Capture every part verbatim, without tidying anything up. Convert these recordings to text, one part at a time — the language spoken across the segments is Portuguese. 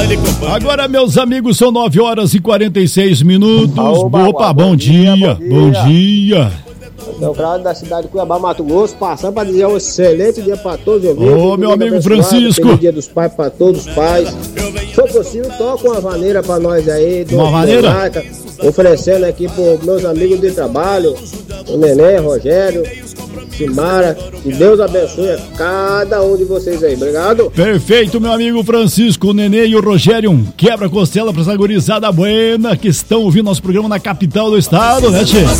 Agora, meus amigos, são nove horas e quarenta e seis minutos. Opa, Opa, bom, bom, dia, dia, bom dia. Bom dia. Democrado da cidade de Cuiabá, Mato Grosso, passando para dizer um excelente dia para todos os ouvintes. Ô, meu amigo Francisco. Feliz dia dos pais para todos os pais. Se for possível, toca uma vaneira para nós aí. Uma vaneira? Marca, oferecendo aqui para meus amigos de trabalho, o Nenê, Rogério, Simara. Que Deus abençoe a cada um de vocês aí. Obrigado. Perfeito, meu amigo Francisco, o Nenê e o Rogério. Um quebra-costela para essa gurizada buena que estão ouvindo nosso programa na capital do estado, né, tchê?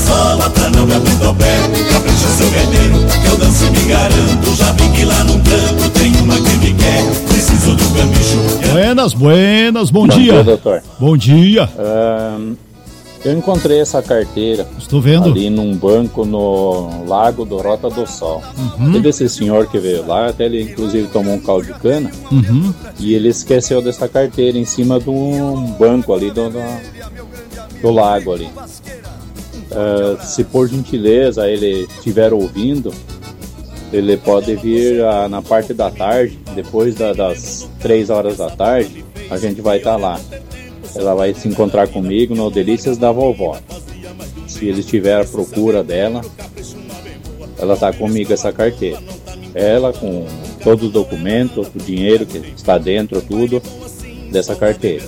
Capricha seu gaiteiro, eu danço e me garanto. Já vi que lá num canto tem uma que me quer. Preciso do camicho. Buenas, buenas, bom, bom dia. dia, doutor. Bom dia. Um, eu encontrei essa carteira. Estou vendo. Ali num banco no Lago do Rota do Sol. Uhum. E desse senhor que veio lá, até ele inclusive tomou um caldo de cana. Uhum. E ele esqueceu dessa carteira em cima de um banco ali do, do, do lago ali. Uh, se por gentileza ele estiver ouvindo, ele pode vir uh, na parte da tarde, depois da, das três horas da tarde, a gente vai estar tá lá. Ela vai se encontrar comigo no Delícias da Vovó. Se ele estiver à procura dela, ela está comigo, essa carteira. Ela com todos os documentos, o dinheiro que está dentro, tudo dessa carteira.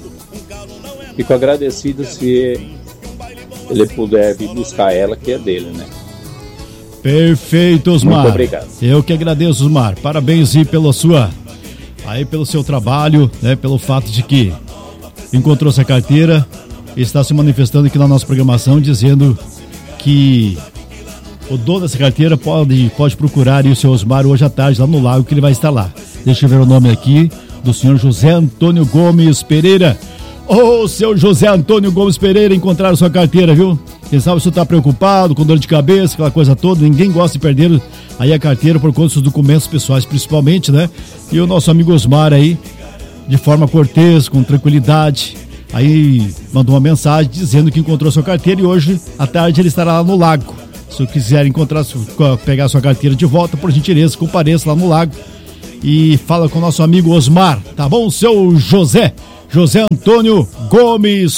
Fico agradecido se ele puder vir buscar ela, que é dele, né? Perfeito, Osmar. Muito obrigado. Eu que agradeço, Osmar. Parabéns aí pela sua, aí pelo seu trabalho, né? Pelo fato de que encontrou essa carteira e está se manifestando aqui na nossa programação, dizendo que o dono dessa carteira pode, pode procurar aí o seu Osmar hoje à tarde lá no lago, que ele vai estar lá. Deixa eu ver o nome aqui do senhor José Antônio Gomes Pereira. Ô, oh, seu José Antônio Gomes Pereira, encontraram sua carteira, viu? Quem sabe você tá preocupado, com dor de cabeça, aquela coisa toda, ninguém gosta de perder aí a carteira por conta dos seus documentos pessoais, principalmente, né? E o nosso amigo Osmar aí, de forma cortês, com tranquilidade, aí mandou uma mensagem dizendo que encontrou sua carteira e hoje à tarde ele estará lá no lago. Se quiser encontrar, pegar sua carteira de volta, por gentileza, compareça lá no lago e fala com o nosso amigo Osmar, tá bom, seu José? José Antônio Gomes